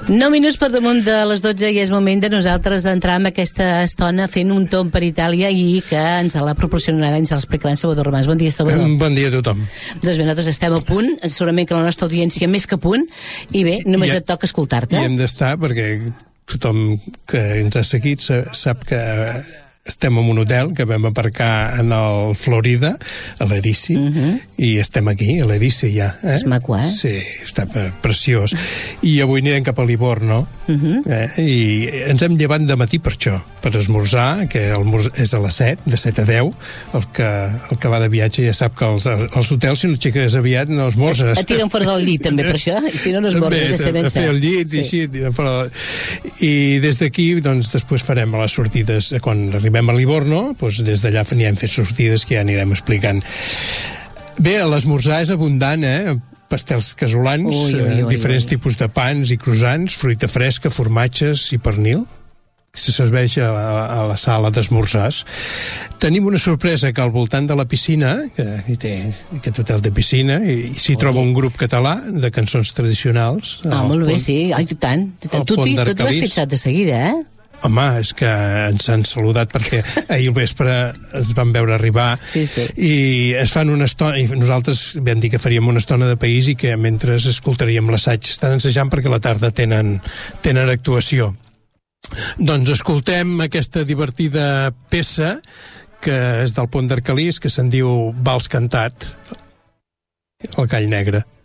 9 minuts per damunt de les 12 i és moment de nosaltres d'entrar en aquesta estona fent un tomb per Itàlia i que ens la proporcionarà i ens l'explicarà en Salvador Romàs. Bon dia, Salvador. Bon dia a tothom. Doncs bé, nosaltres estem a punt, segurament que la nostra audiència més que a punt, i bé, només et toca escoltar-te. I hem d'estar perquè tothom que ens ha seguit sap que estem en un hotel que vam aparcar en el Florida, a l'Erici, i estem aquí, a l'Erici ja. És maco, eh? Sí, està preciós. I avui anirem cap a Livorno, i ens hem llevat de matí per això, per esmorzar, que és a les 7, de 7 a 10. El que va de viatge ja sap que els hotels, si no aixeques aviat, no esmorzes. Et tiren fora del llit, també, per això, i si no esmorzes, ja sé ben cert. Fer el llit, i així, i des d'aquí, doncs, després farem les sortides, quan arribem a Livorno, doncs des d'allà anirem fent sortides que ja anirem explicant. Bé, l'esmorzar és abundant, pastels casolans, diferents tipus de pans i croissants, fruita fresca, formatges i pernil. Se serveix a la sala d'esmorzars. Tenim una sorpresa que al voltant de la piscina, que té aquest hotel de piscina, i s'hi troba un grup català de cançons tradicionals. Molt bé, sí, tant. Tu t'ho has fixat de seguida, Home, és que ens han saludat perquè ahir al vespre ens van veure arribar i es fan una estona, i nosaltres vam dir que faríem una estona de país i que mentre escoltaríem l'assaig. Estan ensajant perquè a la tarda tenen actuació. Doncs escoltem aquesta divertida peça que és del Pont d'Arcalís, que se'n diu Vals cantat, el gall negre.